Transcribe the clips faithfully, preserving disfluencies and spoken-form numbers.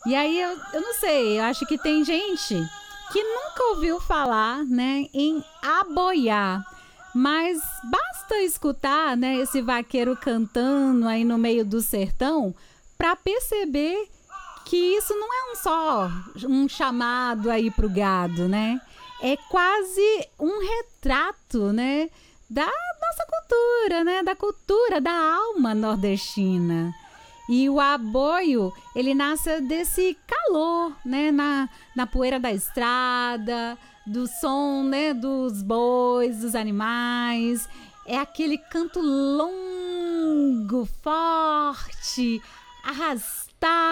E aí eu, eu não sei, eu acho que tem gente que nunca ouviu falar, né, em aboiar. Mas basta escutar, né, esse vaqueiro cantando aí no meio do sertão para perceber que isso não é um só um chamado aí pro gado, né? É quase um retrato, né, da nossa cultura, né, da cultura, da alma nordestina. E o aboio, ele nasce desse calor, né, na, na poeira da estrada, do som, né, dos bois, dos animais. É aquele canto longo, forte, arrastado.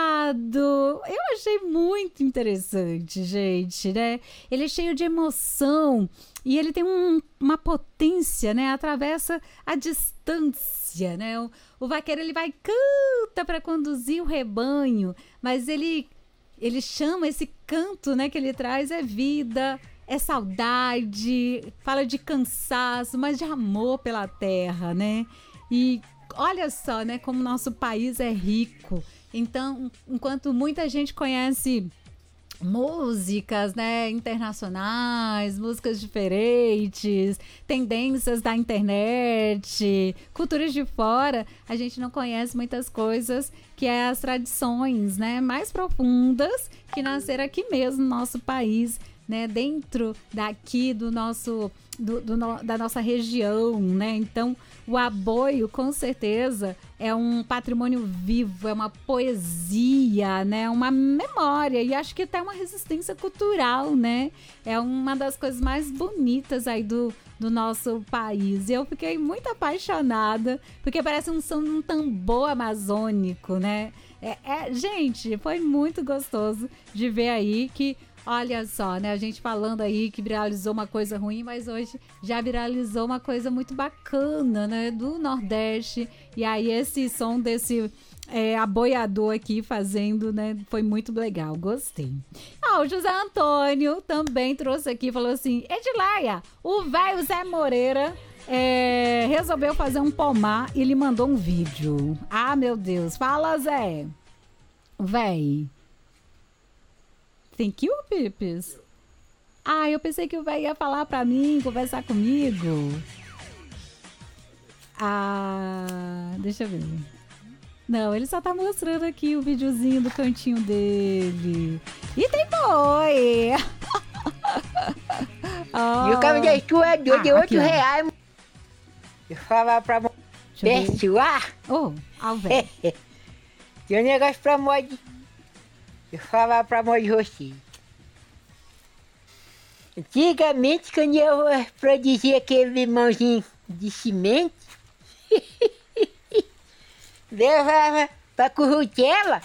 Eu achei muito interessante, gente, né? Ele é cheio de emoção e ele tem um, uma potência, né? Atravessa a distância, né? O, o vaqueiro, ele vai canta para conduzir o rebanho, mas ele ele chama esse canto, né, que ele traz é vida, é saudade, fala de cansaço, mas de amor pela terra, né? E olha só, né, como nosso país é rico. Então, enquanto muita gente conhece músicas, né, internacionais, músicas diferentes, tendências da internet, culturas de fora, a gente não conhece muitas coisas que é as tradições, né, mais profundas que nasceram aqui mesmo no nosso país, né, dentro daqui do nosso do, do no, da nossa região, né? Então o aboio com certeza é um patrimônio vivo, é uma poesia, né? Uma memória e acho que até uma resistência cultural, né? É uma das coisas mais bonitas aí do, do nosso país. Eu fiquei muito apaixonada porque parece um som de um tambor amazônico, né? É, é, gente, foi muito gostoso de ver aí que olha só, né? A gente falando aí que viralizou uma coisa ruim, mas hoje já viralizou uma coisa muito bacana, né? Do Nordeste. E aí esse som desse é, aboiador aqui fazendo, né? Foi muito legal, gostei. Ah, o José Antônio também trouxe aqui, falou assim, Edileia, o velho Zé Moreira é, resolveu fazer um pomar e ele mandou um vídeo. Ah, meu Deus. Fala, Zé. Véi. Thank you, Pipis. Ah, eu pensei que o velho ia falar pra mim, conversar comigo. Ah, deixa eu ver. Não, ele só tá mostrando aqui o videozinho do cantinho dele. E tem boi! Oh. E o caminho da estua deu de oito reais. Eu falava pra persuar. Oh, ao velho. Tem um negócio pra mod. Eu falava pra mãe de você. Antigamente, quando eu produzia aquele limãozinho de cimento, levava pra Currutela.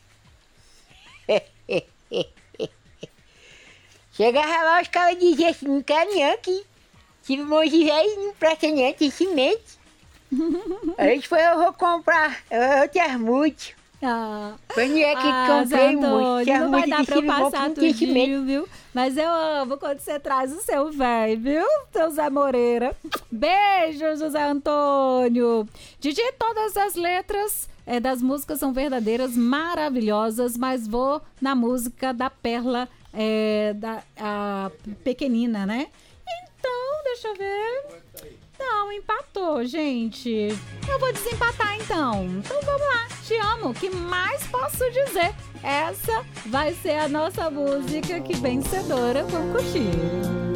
Chegava lá, os caras diziam assim, não quero não, que esse limãozinho velho não presta nem de cimento. A gente foi, eu vou comprar outras músicas. Ah, quando é que ah, comprei muito? Não vai dar pra eu passar tudinho, viu? Mas eu amo quando você traz o seu velho, viu? Seu Zé Moreira. Beijo, José Antônio. Didi, todas as letras é, das músicas são verdadeiras, maravilhosas, mas vou na música da Perla, é, da a pequenina, né? Então, deixa eu ver... Não, empatou, gente. Eu vou desempatar então. Então vamos lá. Te amo. O que mais posso dizer? Essa vai ser a nossa música que vencedora. Vamos curtir.